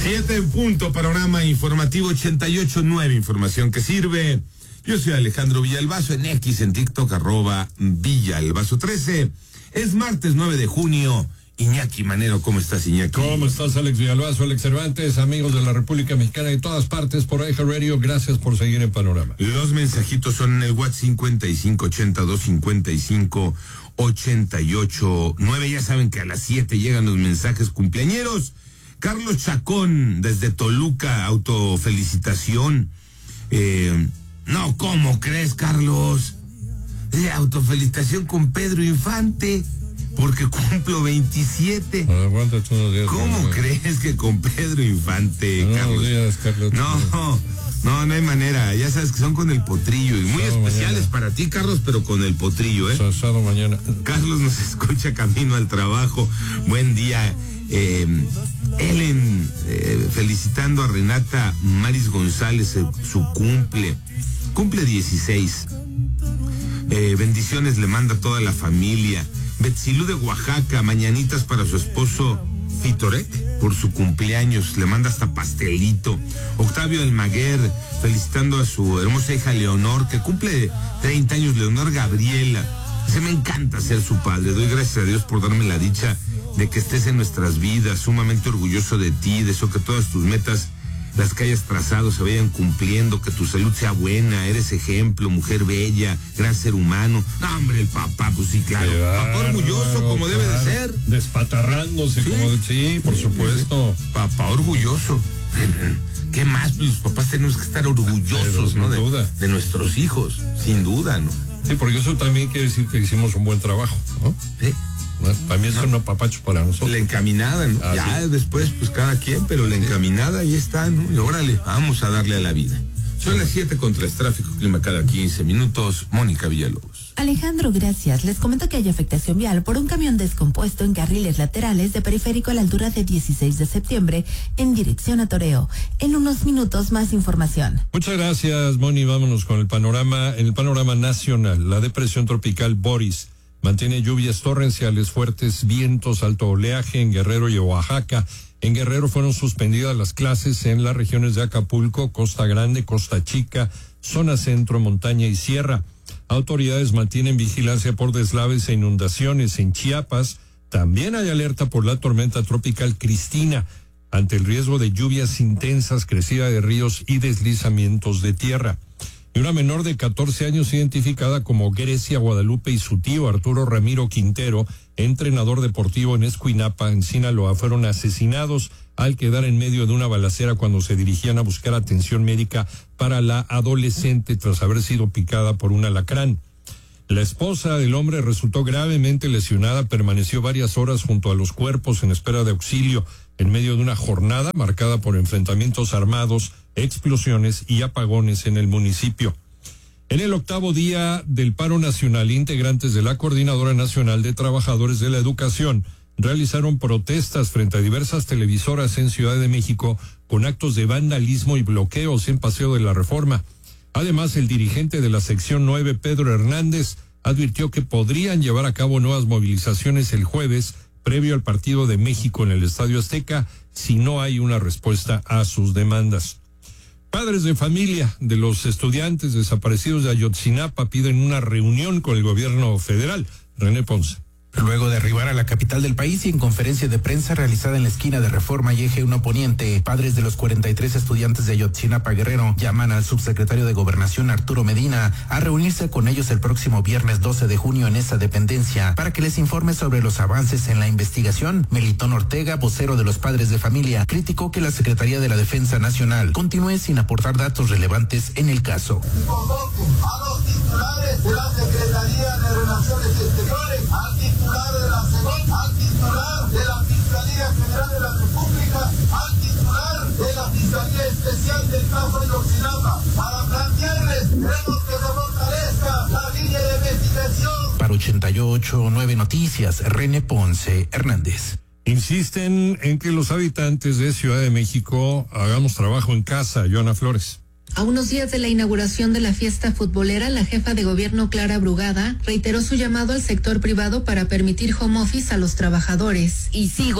7 en punto, panorama informativo 88.9, información que sirve. Yo soy Alejandro Villalbazo, en X, en TikTok, @Villalbazo13. Es martes 9 de junio. Iñaki Manero, ¿cómo estás, Iñaki? ¿Cómo estás, Alex Villalbazo, Alex Cervantes, amigos de la República Mexicana y de todas partes por Eje Radio? Gracias por seguir en Panorama. Los mensajitos son en el WhatsApp 5582558889. Ya saben que a las 7 llegan los mensajes cumpleañeros. Carlos Chacón, desde Toluca, autofelicitación. No, ¿cómo crees, Carlos? Autofelicitación con Pedro Infante, porque cumplo 27. Aguántate unos días. ¿Cómo crees que con Pedro Infante, Carlos? Días, Carlos? No hay manera. Ya sabes que son con el potrillo y muy especiales mañana para ti, Carlos, pero con el potrillo, Sábado mañana. Carlos nos escucha camino al trabajo. Buen día. Ellen, felicitando a Renata Maris González, su cumple 16. Bendiciones le manda a toda la familia. Betsilú de Oaxaca, mañanitas para su esposo Fitorek por su cumpleaños, le manda hasta pastelito. Octavio Almaguer, felicitando a su hermosa hija Leonor, que cumple 30 años, Leonor Gabriela. Me encanta ser su padre, doy gracias a Dios por darme la dicha de que estés en nuestras vidas, sumamente orgulloso de ti, de eso, que todas tus metas, las que hayas trazado, se vayan cumpliendo, que tu salud sea buena, eres ejemplo, mujer bella, gran ser humano. No, hombre, el papá, pues sí, claro. Papá orgulloso, como debe de ser. Despatarrándose, sí, por supuesto. Papá orgulloso. ¿Qué más? Los papás tenemos que estar orgullosos, ¿no? De nuestros hijos, sin duda, ¿no? Sí, porque eso también quiere decir que hicimos un buen trabajo, ¿no? Sí. Bueno, también es un apapacho para nosotros. La encaminada, ¿no? Ya después, pues cada quien, pero la encaminada ahí está, ¿no? Y órale, vamos a darle a la vida. Son las 7 contra el tráfico, clima cada 15 minutos. Mónica Villalobos. Alejandro, gracias. Les comento que hay afectación vial por un camión descompuesto en carriles laterales de periférico a la altura de 16 de septiembre en dirección a Toreo. En unos minutos más información. Muchas gracias, Moni. Vámonos con el panorama. En el panorama nacional, la depresión tropical Boris mantiene lluvias torrenciales, fuertes vientos, alto oleaje en Guerrero y Oaxaca. En Guerrero fueron suspendidas las clases en las regiones de Acapulco, Costa Grande, Costa Chica, zona centro, montaña y sierra. Autoridades mantienen vigilancia por deslaves e inundaciones. En Chiapas también hay alerta por la tormenta tropical Cristina, ante el riesgo de lluvias intensas, crecida de ríos y deslizamientos de tierra. Y una menor de 14 años identificada como Grecia Guadalupe y su tío Arturo Ramiro Quintero, entrenador deportivo en Escuinapa, en Sinaloa, fueron asesinados al quedar en medio de una balacera cuando se dirigían a buscar atención médica para la adolescente tras haber sido picada por un alacrán. La esposa del hombre resultó gravemente lesionada, permaneció varias horas junto a los cuerpos en espera de auxilio en medio de una jornada marcada por enfrentamientos armados, explosiones y apagones en el municipio. En el 8º día del paro nacional, integrantes de la Coordinadora Nacional de Trabajadores de la Educación realizaron protestas frente a diversas televisoras en Ciudad de México con actos de vandalismo y bloqueos en Paseo de la Reforma. Además, el dirigente de la sección 9, Pedro Hernández, advirtió que podrían llevar a cabo nuevas movilizaciones el jueves previo al partido de México en el Estadio Azteca si no hay una respuesta a sus demandas. Padres de familia de los estudiantes desaparecidos de Ayotzinapa piden una reunión con el gobierno federal. René Ponce. Luego de arribar a la capital del país y en conferencia de prensa realizada en la esquina de Reforma y Eje 1 Poniente, padres de los 43 estudiantes de Ayotzinapa, Guerrero, llaman al subsecretario de Gobernación Arturo Medina a reunirse con ellos el próximo viernes 12 de junio en esa dependencia para que les informe sobre los avances en la investigación. Melitón Ortega, vocero de los padres de familia, criticó que la Secretaría de la Defensa Nacional continúe sin aportar datos relevantes en el caso. Convoco a los titulares de la Secretaría de Relaciones Exteriores, al titular de la SEGON, al titular de la Fiscalía General de la República, al titular de la Fiscalía Especial del caso de Ayotzinapa, para plantearles, queremos que se fortalezca la línea de investigación. Para 88.9 Noticias, René Ponce Hernández. Insisten en que los habitantes de Ciudad de México hagamos trabajo en casa. Joana Flores. A unos días de la inauguración de la fiesta futbolera, la jefa de gobierno Clara Brugada reiteró su llamado al sector privado para permitir home office a los trabajadores. Y sigo